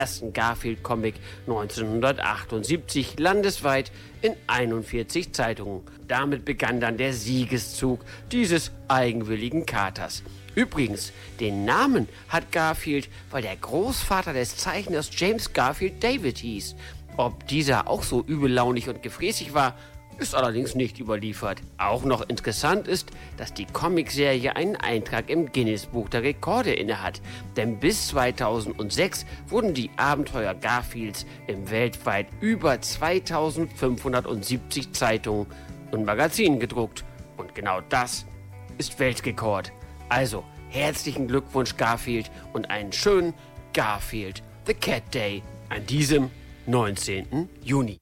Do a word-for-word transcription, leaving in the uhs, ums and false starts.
ersten Garfield-Comic neunzehnhundertachtundsiebzig landesweit in einundvierzig Zeitungen. Damit begann dann der Siegeszug dieses eigenwilligen Katers. Übrigens, den Namen hat Garfield, weil der Großvater des Zeichners James Garfield David hieß. Ob dieser auch so übellaunig und gefräßig war, ist allerdings nicht überliefert. Auch noch interessant ist, dass die Comicserie einen Eintrag im Guinness-Buch der Rekorde innehat. Denn bis zweitausendsechs wurden die Abenteuer Garfields in weltweit über zweitausendfünfhundertsiebzig Zeitungen und Magazinen gedruckt. Und genau das ist Weltrekord. Also, herzlichen Glückwunsch Garfield und einen schönen Garfield The Cat Day an diesem neunzehnten Juni.